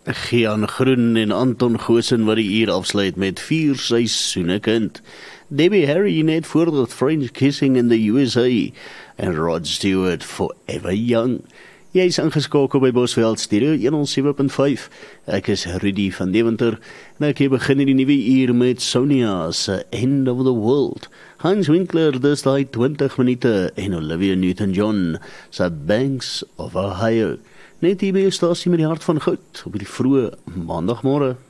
Gian Groen en Anton Goosen wat die uur afsluit met 4 seisoene kind. Debbie Harry net voor French Kissing in the USA en Rod Stewart Forever Young. Jy is ingeskakel by Bosveld Stereo 107.5. Ek is Rudy van Deventer en ek begin in die nuwe uur met Sonia se End of the World. Hans Winkler, dis daai 20 minute en Olivia Newton-John se Banks of Ohio. Net hier by die stasie met die hart van goud op die vroeë maandagmôre.